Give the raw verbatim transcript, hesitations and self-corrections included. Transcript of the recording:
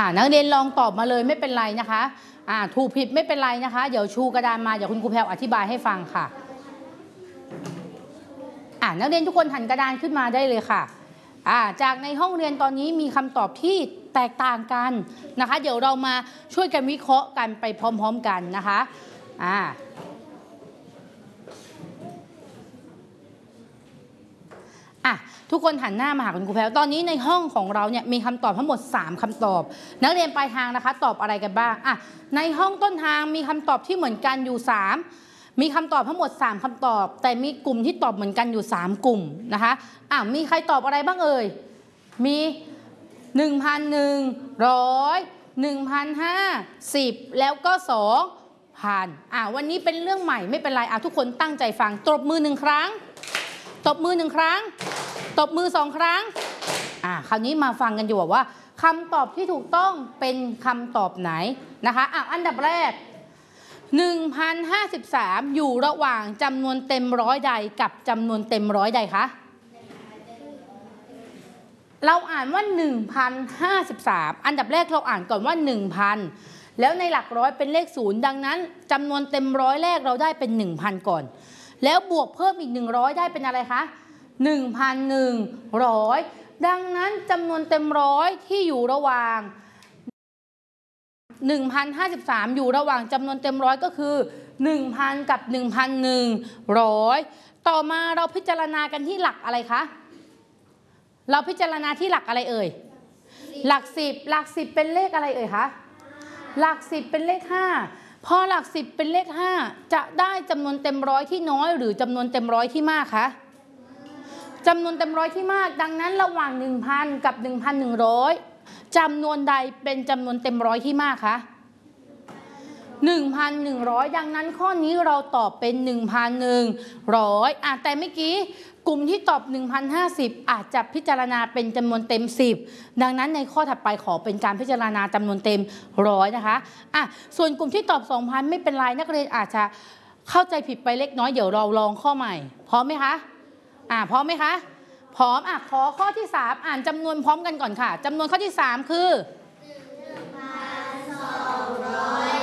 นักเรียนลองตอบมาเลยไม่เป็นไรนะคะอ่าถูกผิดไม่เป็นไรนะคะเดี๋ยวชูกระดานมาเดี๋ยวคุณครูแพรวอธิบายให้ฟังค่ะอ่านักเรียนทุกคนหันกระดานขึ้นมาได้เลยค่ะอ่าจากในห้องเรียนตอนนี้มีคำตอบที่แตกต่างกันนะคะเดี๋ยวเรามาช่วยกันวิเคราะห์กันไปพร้อมๆกันนะคะอ่าอ่ะทุกคนหันหน้ามาหาคุณครูแพรวตอนนี้ในห้องของเราเนี่ยมีคำตอบทั้งหมดสามคำตอบนักเรียนปลายทางนะคะตอบอะไรกันบ้างอ่ะในห้องต้นทางมีคำตอบที่เหมือนกันอยู่สามมีคำตอบทั้งหมดสามคำตอบแต่มีกลุ่มที่ตอบเหมือนกันอยู่สามกลุ่มนะคะอ่ะมีใครตอบอะไรบ้างเอ่ยมี หนึ่งพันหนึ่งร้อย หนึ่งพันห้าร้อย สิบแล้วก็สองพันอ่ะวันนี้เป็นเรื่องใหม่ไม่เป็นไรอ่ะทุกคนตั้งใจฟังตบมือหนึ่งครั้งตบมือหนึ่งครั้งตบมือสองครั้งอ่ะคราวนี้มาฟังกันอยู่ว่าคำตอบที่ถูกต้องเป็นคำตอบไหนนะคะอ่ะอันดับแรก หนึ่งพันห้าสิบสาม อยู่ระหว่างจำนวนเต็มร้อยใดกับจำนวนเต็มร้อยใดคะเราอ่านว่า หนึ่งพันห้าสิบสาม อันดับแรกเราอ่านก่อนว่า หนึ่งพัน แล้วในหลักร้อยเป็นเลขศูนย์ดังนั้นจำนวนเต็มร้อยแรกเราได้เป็น หนึ่งพัน ก่อนแล้วบวกเพิ่มอีกหนึ่งร้อยได้เป็นอะไรคะ หนึ่งพันหนึ่งร้อย ดังนั้นจำนวนเต็มร้อยที่อยู่ระหว่าง หนึ่งพันห้าสิบสาม อยู่ระหว่างจำนวนเต็มร้อยก็คือ หนึ่งพัน กับ หนึ่งพันหนึ่งร้อย ต่อมาเราพิจารณากันที่หลักอะไรคะเราพิจารณาที่หลักอะไรเอ่ยหลักสิบหลักสิบเป็นเลขอะไรเอ่ยคะหลักสิบเป็นเลขห้าพอหลักสิบเป็นเลขห้าจะได้จำนวนเต็มร้อยที่น้อยหรือจำนวนเต็มร้อยที่มากคะจำนวนเต็มร้อยที่มากดังนั้นระหว่าง หนึ่งพัน กับ หนึ่งพันหนึ่งร้อย จำนวนใดเป็นจำนวนเต็มร้อยที่มากคะ หนึ่งพันหนึ่งร้อย ดังนั้นข้อนี้เราตอบเป็น หนึ่งพันหนึ่งร้อย อ่ะแต่เมื่อกี้กลุ่มที่ตอบ หนึ่งพันห้าสิบ อาจจะพิจารณาเป็นจำนวนเต็มสิบดังนั้นในข้อถัดไปขอเป็นการพิจารณาจำนวนเต็มร้อยนะคะอ่ะส่วนกลุ่มที่ตอบ สองพัน ไม่เป็นไรนักเรียนอาจจะเข้าใจผิดไปเล็กน้อยเดี๋ยวเราลองข้อใหม่พร้อมไหมคะอ่ะพร้อมไหมคะพร้อมอ่ะขอข้อที่สามอ่านจำนวนพร้อมกันก่อนค่ะจำนวนข้อที่สามคือ หนึ่งพันสองร้อย